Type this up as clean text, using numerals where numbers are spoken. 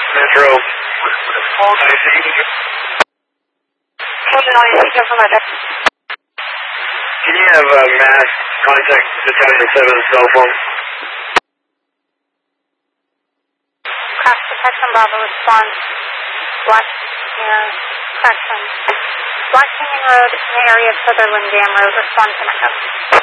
Metro. Can you have mass contact Detective 7's cell phone? Crash Detection Bravo response. Black Canyon Road in the area of Sutherland Dam Road. Respond to my